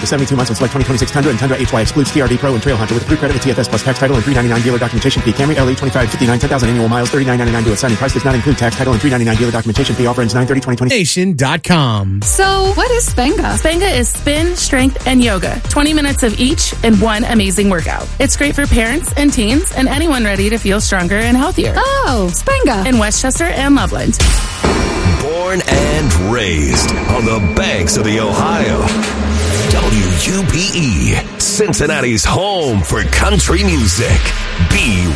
to 72 months on select 2026 Tundra and Tundra HY. Excludes TRD Pro and Trail Hunter with approved credit with TFS plus tax, title, and $399 dealer documentation fee. Camry LE 2559, 10,000 annual miles, $39.99 to signing price. Does not include tax, title, and $399 dealer documentation fee. Offer ends 9/30/2020. Nation.com. So, what is Spenga? Spenga is spin, strength, and yoga. 20 minutes of each in one amazing workout. It's great for parents and teens and anyone ready to feel stronger and healthier. Oh, Spenga. In Westchester and Loveland. Born and raised on the banks of the Ohio. WUPE, Cincinnati's home for country music. Be